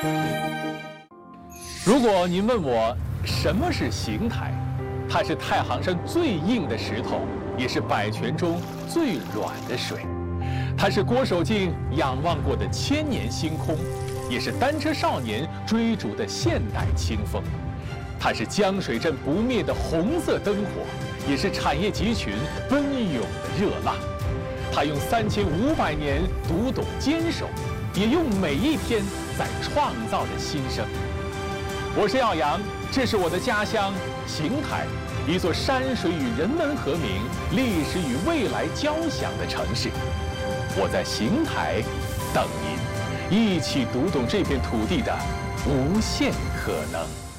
如果您问我什么是邢台，它是太行山最硬的石头，也是百泉中最软的水。它是郭守敬仰望过的千年星空，也是单车少年追逐的现代清风。它是江水镇不灭的红色灯火，也是产业集群奔涌的热浪。它用3500年读懂坚守，也用每一天在创造着新生。我是耀阳，这是我的家乡邢台，一座山水与人文和鸣、历史与未来交响的城市。我在邢台等您，一起读懂这片土地的无限可能。